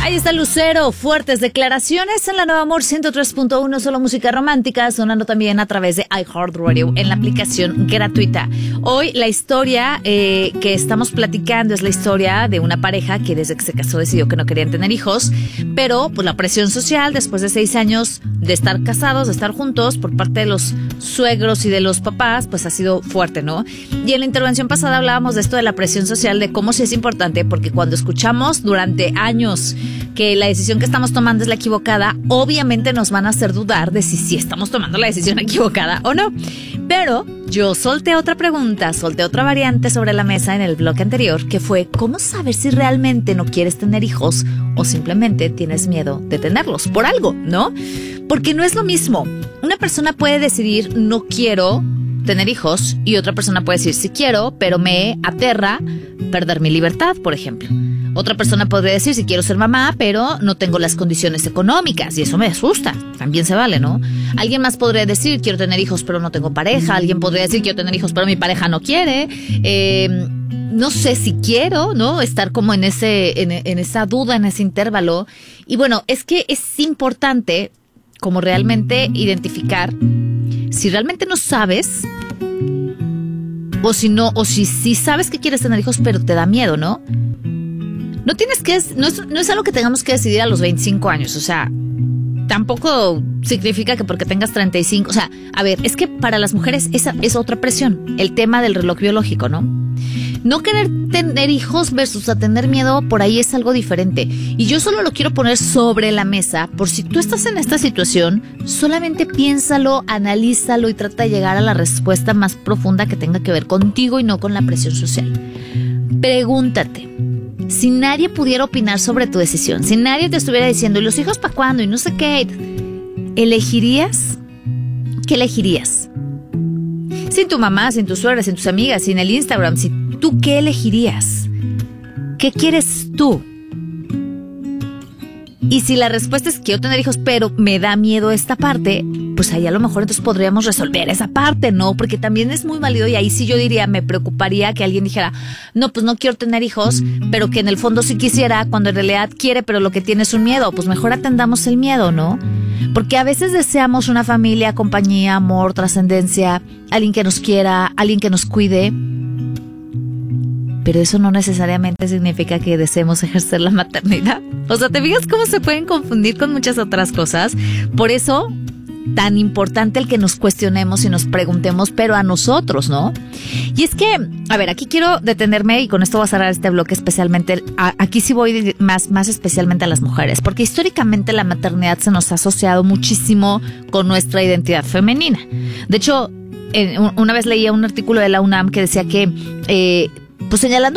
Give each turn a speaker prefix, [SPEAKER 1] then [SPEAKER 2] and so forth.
[SPEAKER 1] Ahí está Lucero, fuertes declaraciones en la Nueva Amor 103.1, solo música romántica, sonando también a través de iHeartRadio en la aplicación gratuita. Hoy la historia que estamos platicando es la historia de una pareja que desde que se casó decidió que no querían tener hijos, pero pues la presión social después de 6 años de estar casados, de estar juntos por parte de los suegros y de los papás, pues ha sido fuerte, ¿no? Y en la intervención pasada hablábamos de esto de la presión social, de cómo sí es importante, porque cuando escuchamos durante años que la decisión que estamos tomando es la equivocada, obviamente nos van a hacer dudar de si sí estamos tomando la decisión equivocada o no. Pero yo solté otra pregunta, solté otra variante sobre la mesa en el bloque anterior, que fue ¿cómo saber si realmente no quieres tener hijos o simplemente tienes miedo de tenerlos por algo, ¿no? Porque no es lo mismo. Una persona puede decidir no quiero tener hijos y otra persona puede decir sí quiero, pero me aterra perder mi libertad, por ejemplo. Otra persona podría decir si quiero ser mamá, pero no tengo las condiciones económicas y eso me asusta. También se vale, ¿no? Alguien más podría decir quiero tener hijos, pero no tengo pareja. Alguien podría decir quiero tener hijos, pero mi pareja no quiere. No sé si quiero, ¿no? Estar como en esa duda, en ese intervalo. Y bueno, es que es importante como realmente identificar si realmente no sabes o si no, o si sabes que quieres tener hijos, pero te da miedo, ¿no? No tienes que, no es algo que tengamos que decidir a los 25 años, o sea, tampoco significa que porque tengas 35, o sea, a ver, es que para las mujeres esa es otra presión, el tema del reloj biológico, ¿no? No querer tener hijos versus a tener miedo, por ahí es algo diferente. Y yo solo lo quiero poner sobre la mesa, por si tú estás en esta situación, solamente piénsalo, analízalo y trata de llegar a la respuesta más profunda que tenga que ver contigo y no con la presión social. Pregúntate, si nadie pudiera opinar sobre tu decisión, si nadie te estuviera diciendo, ¿y los hijos para cuándo? Y no sé qué, ¿elegirías? ¿Qué elegirías? Sin tu mamá, sin tus suegras, sin tus amigas, sin el Instagram, ¿tú qué elegirías? ¿Qué quieres tú? Y si la respuesta es quiero tener hijos, pero me da miedo esta parte, pues ahí a lo mejor entonces podríamos resolver esa parte, ¿no? Porque también es muy válido y ahí sí yo diría, me preocuparía que alguien dijera, no, pues no quiero tener hijos, pero que en el fondo sí quisiera, cuando en realidad quiere, pero lo que tiene es un miedo. Pues mejor atendamos el miedo, ¿no? Porque a veces deseamos una familia, compañía, amor, trascendencia, alguien que nos quiera, alguien que nos cuide. Pero eso no necesariamente significa que deseemos ejercer la maternidad. O sea, ¿te fijas cómo se pueden confundir con muchas otras cosas? Por eso, tan importante el que nos cuestionemos y nos preguntemos, pero a nosotros, ¿no? Y es que, a ver, aquí quiero detenerme y con esto voy a cerrar este bloque especialmente. Aquí sí voy más especialmente a las mujeres, porque históricamente la maternidad se nos ha asociado muchísimo con nuestra identidad femenina. De hecho, una vez leía un artículo de la UNAM que decía que, pues señalando